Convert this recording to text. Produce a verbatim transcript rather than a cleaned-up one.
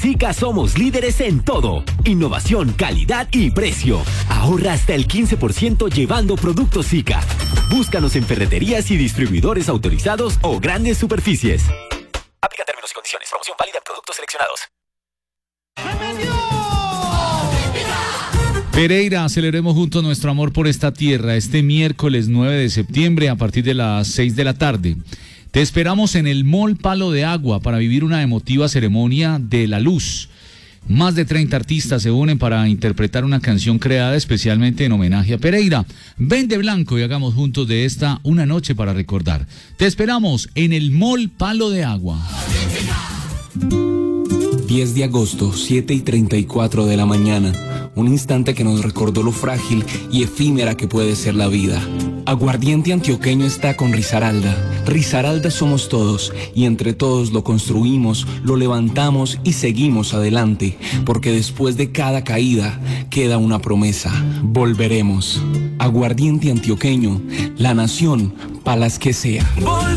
Sica somos líderes en todo. Innovación, calidad y precio. Ahorra hasta el quince por ciento llevando productos Sica. Búscanos en ferreterías y distribuidores autorizados o grandes superficies. Aplica términos y condiciones. Promoción válida en productos seleccionados. Pereira, celebremos juntos nuestro amor por esta tierra este miércoles nueve de septiembre a partir de las seis de la tarde. Te esperamos en el Mall Palo de Agua para vivir una emotiva ceremonia de la luz. Más de treinta artistas se unen para interpretar una canción creada especialmente en homenaje a Pereira. Ven de blanco y hagamos juntos de esta una noche para recordar. Te esperamos en el Mall Palo de Agua. diez de agosto, siete y treinta y cuatro de la mañana. Un instante que nos recordó lo frágil y efímera que puede ser la vida. Aguardiente Antioqueño está con Risaralda. Risaralda somos todos y entre todos lo construimos, lo levantamos y seguimos adelante. Porque después de cada caída queda una promesa. Volveremos. Aguardiente Antioqueño, la nación, para las que sea.